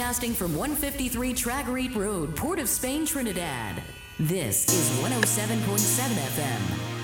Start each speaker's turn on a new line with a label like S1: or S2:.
S1: Broadcasting from 153 Tragarete Road, Port of Spain, Trinidad. This is 107.7 FM.